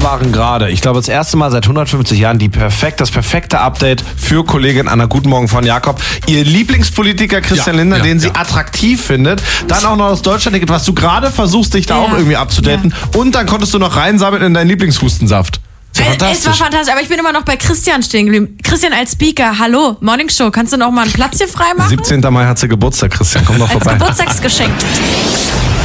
waren gerade, ich glaube das erste Mal seit 150 Jahren das perfekte Update für Kollegin Anna Guten Morgen von Jakob. Ihr Lieblingspolitiker Christian Lindner, den sie attraktiv findet. Dann auch noch aus Deutschland, was du gerade versuchst, dich da auch irgendwie abzudaten. Ja. Und dann konntest du noch reinsammeln in deinen Lieblingshustensaft. Es war fantastisch, aber ich bin immer noch bei Christian stehen geblieben. Christian als Speaker, hallo, Morning Show, kannst du noch mal einen Platz hier freimachen? 17. Mai hat sie Geburtstag, Christian, komm doch vorbei. Als Geburtstagsgeschenk.